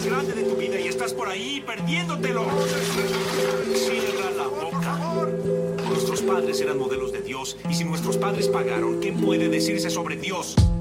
grande de tu vida y estás por ahí perdiéndotelo. Cierra la boca. Nuestros padres eran modelos de Dios, y si nuestros padres pagaron, ¿qué puede decirse sobre Dios?